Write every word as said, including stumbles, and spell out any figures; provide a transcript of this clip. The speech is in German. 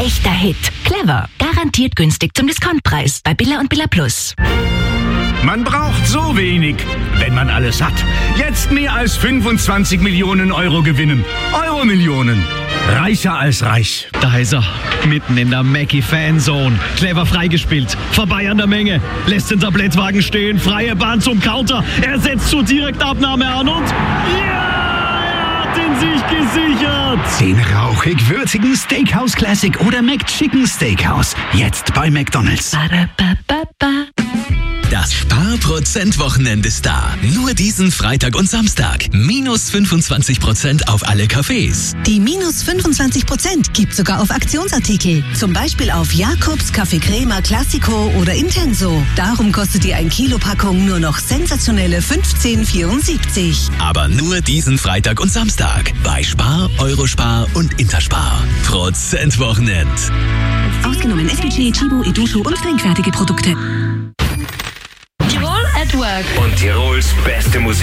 echter Hit. Clever. Garantiert günstig zum Discountpreis. Bei Billa und Billa Plus. Man braucht so wenig, wenn man alles hat. Jetzt mehr als fünfundzwanzig Millionen Euro gewinnen. Euro-Millionen. Reicher als reich. Da ist er, mitten in der Mackie-Fanzone. Clever freigespielt, vorbei an der Menge. Lässt den Tablettwagen stehen, freie Bahn zum Counter. Er setzt zur Direktabnahme an und... Ja, er hat ihn sich gesichert. Den rauchig-würzigen Steakhouse Classic oder McChicken Steakhouse. Jetzt bei McDonald's. Ba-da-ba-ba-ba. Das Sparprozent-Wochenende ist da. Nur diesen Freitag und Samstag. Minus fünfundzwanzig Prozent auf alle Cafés. Die minus fünfundzwanzig Prozent gibt sogar auf Aktionsartikel. Zum Beispiel auf Jakobs, Café Crema, Classico oder Intenso. Darum kostet die ein Kilo Packung nur noch sensationelle fünfzehn vierundsiebzig. Aber nur diesen Freitag und Samstag. Bei Spar, Eurospar und Interspar. Prozent-Wochenend. Ausgenommen S P C, Chibo, Edusho und trinkfertige Produkte. Tirol at Work. Und Tirols beste Musik.